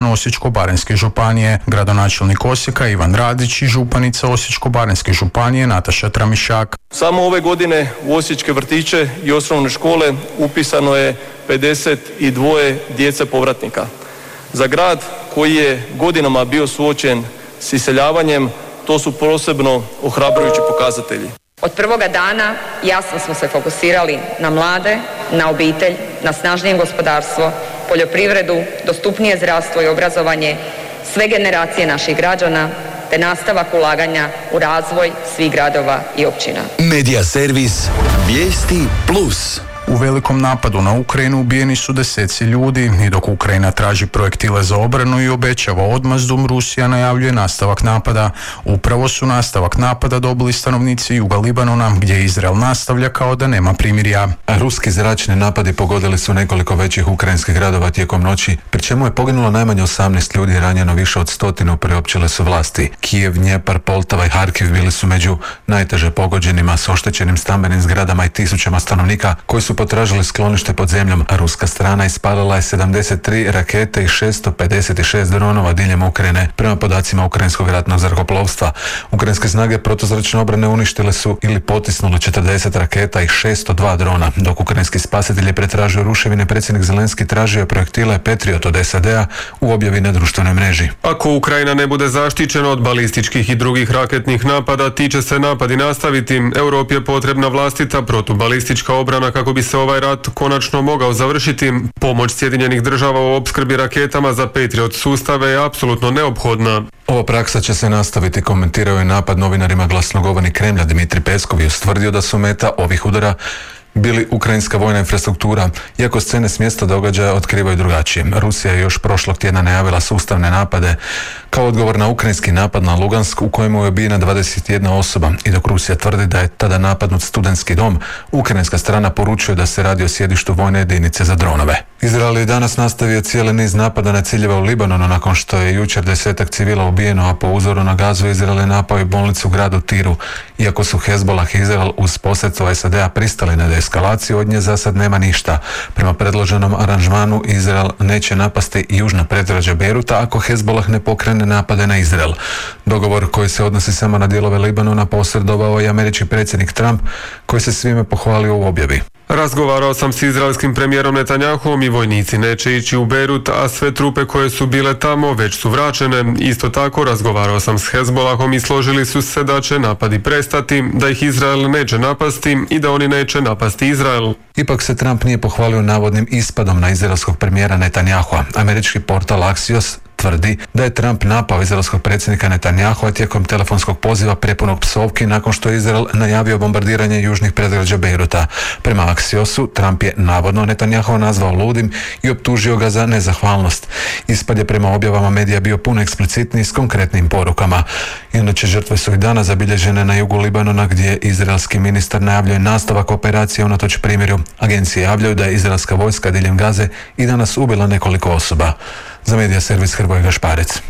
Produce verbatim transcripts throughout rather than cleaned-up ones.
Osječko-baranjske županije, gradonačelnik Osijeka Ivan Radić i županica Osječko-baranjske županije Nataša Tramišak. Samo ove godine u osječke vrtiće i osnovne škole upisano je pedeset dva djece povratnika. Za grad koji je godinama bio suočen s iseljavanjem, to su posebno ohrabrujući pokazatelji. Od prvoga dana jasno smo se fokusirali na mlade, na obitelj, na snažnije gospodarstvo, poljoprivredu, dostupnije zdravstvo i obrazovanje, sve generacije naših građana, te nastavak ulaganja u razvoj svih gradova i općina. Medija servis Vijesti Plus. U velikom napadu na Ukrajinu ubijeni su deseci ljudi i dok Ukrajina traži projektile za obranu i obećava odmazdu, Rusija najavljuje nastavak napada. Upravo su nastavak napada dobili stanovnici juga Libanona, gdje Izrael nastavlja kao da nema primirja. Ruski zračni napadi pogodili su nekoliko većih ukrajinskih gradova tijekom noći, pri čemu je poginulo najmanje osamnaest ljudi i ranjeno više od stotinu, priopćile su vlasti. Kijev, Dnjepar, Poltava i Harkiv bili su među najteže pogođenima s oštećenim stambenim zgradama i tisućama stanovnika koji su potražili sklonište pod zemljom, a ruska strana ispalila je sedamdeset tri rakete i šesto pedeset šest dronova diljem Ukrajine, prema podacima Ukrajinskog ratnog zrakoplovstva. Ukrajinske snage protuzračne obrane uništile su ili potisnule četrdeset raketa i šesto dva drona, dok ukrajinski spasitelji pretražuju ruševine. Predsjednik Zelenski tražio projektile Patriot od S A D-a u objavi na društvenoj mreži. Ako Ukrajina ne bude zaštićena od balističkih i drugih raketnih napada, ti će se napadi nastaviti. Europi je potrebna vlastita protubalistička obrana kako bi se ovaj rat konačno mogao završiti. Pomoć Sjedinjenih država u opskrbi raketama za Patriot sustave je apsolutno neophodna. Ova praksa će se nastaviti, komentirao je napad novinarima glasnogovornik Kremlja Dmitrij Peskov i ustvrdio da su meta ovih udara bili ukrajinska vojna infrastruktura, iako scene s mjesta događaja otkrivaju drugačije. Rusija je još prošlog tjedna najavila sustavne napade kao odgovor na ukrajinski napad na Lugansk u kojemu je ubijena dvadeset jedna osoba, i dok Rusija tvrdi da je tada napadnut studentski dom, ukrajinska strana poručuje da se radi o sjedištu vojne jedinice za dronove. Izrael je danas nastavio cijeli niz napada na ciljeve u Libanonu nakon što je jučer desetak civila ubijeno, a po uzoru na Gazu Izrael je napao i bolnicu u gradu Tiru. Iako su Hezbollah i Izrael uz posredstvo S A D-a pristali na eskalaciju, od nje za sad nema ništa. Prema predloženom aranžmanu Izrael neće napasti i južna predgrađa Beiruta ako Hezbollah ne pokrene napade na Izrael. Dogovor koji se odnosi samo na dijelove Libanona posredovao je američki predsjednik Trump, koji se svime pohvalio u objavi. Razgovarao sam s izraelskim premijerom Netanjahom i vojnici neće ići u Beirut, a sve trupe koje su bile tamo već su vraćene. Isto tako razgovarao sam s Hezbollahom i složili su se da će napadi prestati, da ih Izrael neće napasti i da oni neće napasti Izrael. Ipak se Trump nije pohvalio navodnim ispadom na izraelskog premijera Netanjahua. Američki portal Axios tvrdi da je Trump napao izraelskog predsjednika Netanjahua tijekom telefonskog poziva prepunog psovki nakon što je Izrael najavio bombardiranje južnih predgrađa Beiruta. Prema Axiosu, Trump je navodno Netanjahua nazvao ludim i optužio ga za nezahvalnost. Ispad je prema objavama medija bio puno eksplicitniji s konkretnim porukama. Inače, žrtve su i danas zabilježene na jugu Libanona, gdje izraelski ministar najavljuje nastavak operacije unatoč primirju. Agencije javljaju da je izraelska vojska diljem Gaze i danas ubila nekoliko osoba. Za medija servis Hrvoje Gašparec.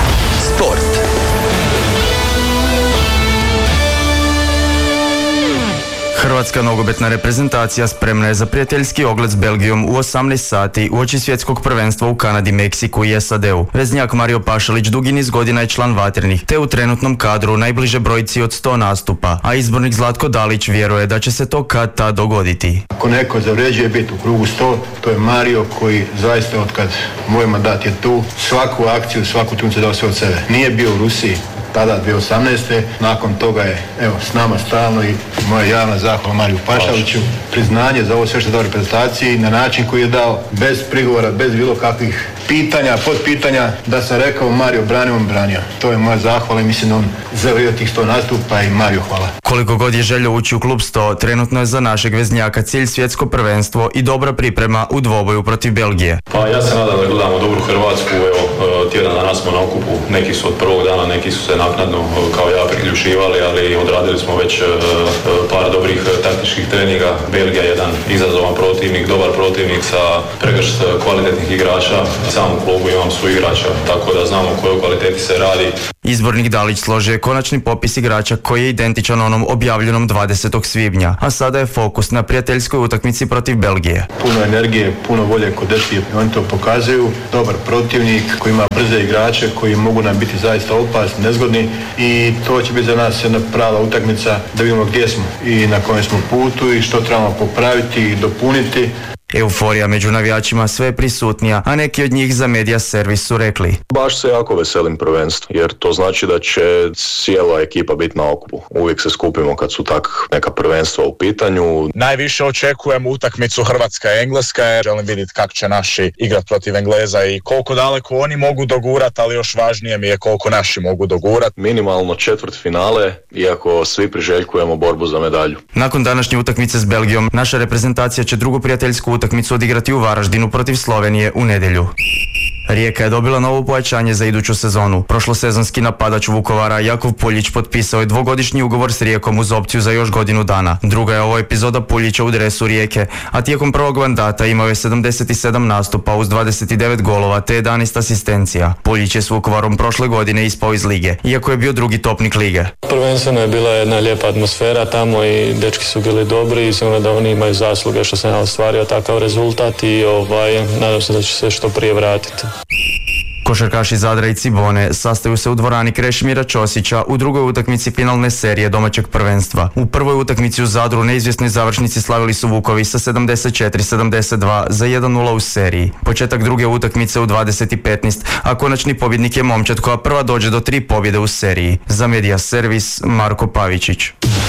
Sport. Hrvatska nogometna reprezentacija spremna je za prijateljski ogled s Belgijom u osamnaest sati uoči svjetskog prvenstva u Kanadi, Meksiku i S A D-u. Veznjak Mario Pašalić dugi niz godina je član Vatrenih, te u trenutnom kadru najbliže brojci od sto nastupa, a izbornik Zlatko Dalić vjeruje da će se to kad tad dogoditi. Ako neko zavređuje biti u krugu sto, to je Mario, koji zaista od kad moj mandat je tu, svaku akciju, svaku tuncu dao sve od sebe. Nije bio u Rusiji tada dvije tisuće osamnaeste. Nakon toga je evo s nama stalno i moja javna zahvala Mariju Pašaliću. Priznanje za ovo sve što je dao reprezentaciji na način koji je dao, bez prigovora, bez bilo kakvih pitanja, podpitanja, da sam rekao Mario branio, on branio. To je moja zahvala i mislim da on zavrio tih sto nastupa i Mario hvala. Koliko god je želja ući u klub sto, trenutno je za našeg veznjaka cilj svjetsko prvenstvo i dobra priprema u dvoboju protiv Belgije. Pa ja se nadam da gledamo dobru Hrvatsku, evo tjedan dana smo na okupu, neki su od prvog dana, neki su se naknadno kao ja priključivali, ali odradili smo već par dobrih taktičkih treninga. Belgija je jedan izazovan protivnik, dobar protivnik sa pregršt kvalitetnih igrača. Sam u klubu imam su igrača, tako da znamo o kojoj kvaliteti se radi. Izbornik Dalić složio je konačni popis igrača koji je identičan onom objavljenom dvadesetog svibnja, a sada je fokus na prijateljskoj utakmici protiv Belgije. Puno energije, puno volje kod dečki, oni to pokazuju. Dobar protivnik koji ima brze igrače koji mogu nam biti zaista opasni, nezgodni i to će biti za nas jedna prava utakmica da vidimo gdje smo i na kojem smo putu i što trebamo popraviti i dopuniti. Euforija među navijačima sve je prisutnija, a neki od njih za Media Servis su rekli: baš se jako veselim prvenstvu, jer to znači da će cijela ekipa biti na okupu. Uvijek se skupimo kad su tak neka prvenstva u pitanju. Najviše očekujem utakmicu Hrvatska-Engleska, jer želim vidjeti kako će naši igrati protiv Engleza i koliko daleko oni mogu dogurati, ali još važnije mi je koliko naši mogu dogurati. Minimalno četvrt finale, iako svi priželjkujemo borbu za medalju. Nakon današnje utakmice s Belgijom, naša reprezentacija će drugu prijateljsku utakmicu odigrati u Varaždinu protiv Slovenije u nedjelju. Rijeka je dobila novo pojačanje za iduću sezonu. Prošlosezonski napadač Vukovara Jakov Puljić potpisao je dvogodišnji ugovor s Rijekom uz opciju za još godinu dana. Druga je ovo epizoda Puljića u dresu Rijeke, a tijekom prvog mandata imao je sedamdeset sedam nastupa uz dvadeset devet golova te jedanaest asistencija. Puljić je s Vukovarom prošle godine ispao iz lige, iako je bio drugi topnik lige. Prvenstveno je bila jedna lijepa atmosfera tamo i dečki su bili dobri i sigurno da oni imaju zasluge što sam ja ostvario takav rezultat i ovaj, nadam se da će se što prije vratiti. Košarkaši Zadra i Cibone sastaju se u dvorani Krešimira Ćosića u drugoj utakmici finalne serije domaćeg prvenstva. U prvoj utakmici u Zadru neizvjesnoj završnici slavili su Vukovi sa sedamdeset četiri sedamdeset dva za jedan nula u seriji. Početak druge utakmice u dvadeset petnaest, a konačni pobjednik je momčad koja prva dođe do tri pobjede u seriji. Za Media Servis, Marko Pavičić.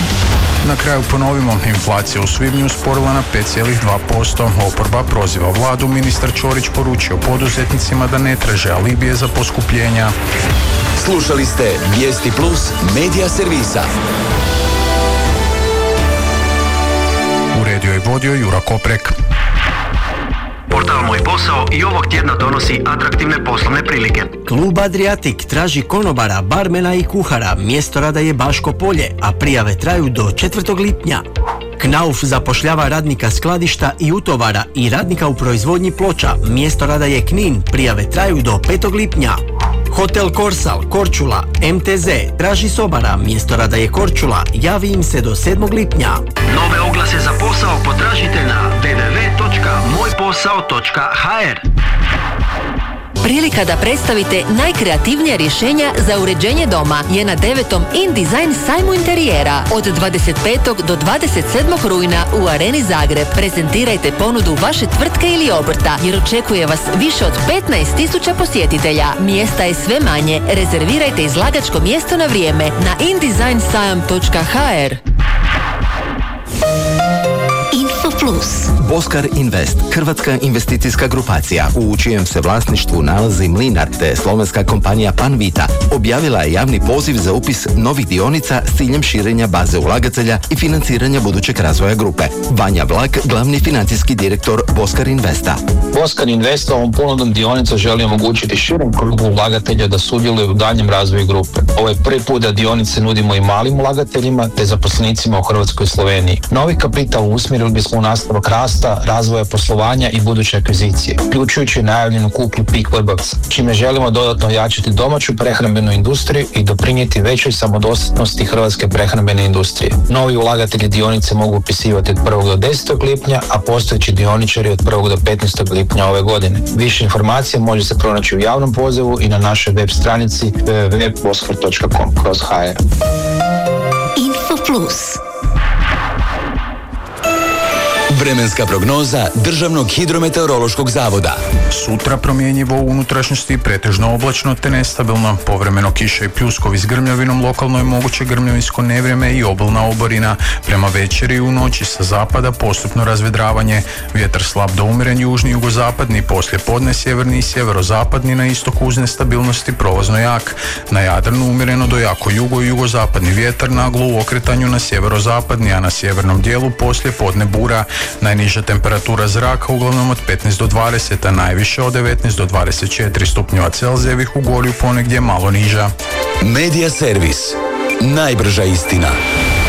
Na kraju ponovimo, inflacija u svibnju usporila na pet zarez dva posto. Oporba proziva vladu, ministar Ćorić poručio poduzetnicima da ne traže alibije za poskupljenja. Slušali ste Vijesti Plus Media Servisa. Uredio i vodio Jura Koprek. Portal Moj posao i ovog tjedna donosi atraktivne poslovne prilike. Klub Adriatic traži konobara, barmena i kuhara. Mjesto rada je Baško Polje, a prijave traju do četvrtog lipnja. Knauf zapošljava radnika skladišta i utovara i radnika u proizvodnji ploča. Mjesto rada je Knin, prijave traju do petog lipnja. Hotel Korsal, Korčula, M T Z, traži sobara, mjesto rada je Korčula, javi im se do sedmog lipnja. Nove oglase za posao potražite na w w w točka moj posao točka h r. Prilika da predstavite najkreativnija rješenja za uređenje doma je na devetom InDesign sajmu interijera od dvadeset petog do dvadeset sedmog rujna u Areni Zagreb. Prezentirajte ponudu vaše tvrtke ili obrta jer očekuje vas više od petnaest tisuća posjetitelja. Mjesta je sve manje. Rezervirajte izlagačko mjesto na vrijeme na indesign sajam točka h r. Plus. Boskar Invest, hrvatska investicijska grupacija u čijem se vlasništvu nalazi Mlinar te slovenska kompanija Panvita, objavila je javni poziv za upis novih dionica s ciljem širenja baze ulagatelja i financiranja budućeg razvoja grupe. Vanja Vlak, glavni financijski direktor Boskar Investa. Boskar Invest ovom ponudom dionica želi omogućiti širem krugu ulagatelja da sudjeluju u daljem razvoju grupe. Ovo je prvi put da dionice nudimo i malim ulagateljima te zaposlenicima u Hrvatskoj i Sloveniji. Novi kapital usmjerili bismo u nastavak rasta, razvoja poslovanja i buduće akvizicije, uključujući najavljenu kupnju Peak Webavca, čime želimo dodatno ojačati domaću prehrambenu industriju i doprinijeti većoj samodostatnosti hrvatske prehrambene industrije. Novi ulagatelji dionice mogu upisivati od prvog do desetog lipnja, a postojeći dioničari od prvog do petnaestog lipnja ove godine. Više informacija može se pronaći u javnom pozivu i na našoj web stranici w w w točka boskar točka com kroz h r. Info Plus. Vremenska prognoza Državnog hidrometeorološkog zavoda. Sutra promjenjivo u unutrašnjosti, pretežno oblačno te nestabilno, povremeno kiša i pljuskovi s grmljavinom, lokalno je moguće grmljavinsko nevrijeme i obilna oborina. Prema večeri i u noći sa zapada postupno razvedravanje, vjetar slab do umjeren južni jugozapadni, poslije podne sjeverni i sjeverozapadni, na istoku uz nestabilnosti prolazno jak. Na Jadranu umjereno do jako jugo i jugozapadni vjetar, naglo u okretanju na sjeverozapadni, a na sjevernom dijelu poslije podne bura. Najniža temperatura zraka uglavnom od petnaest do dvadeset, a najviše od devetnaest do dvadeset četiri stupnjeva Celzijevih, u Gorju ponegdje malo niža. Medija servis. Najbrža istina.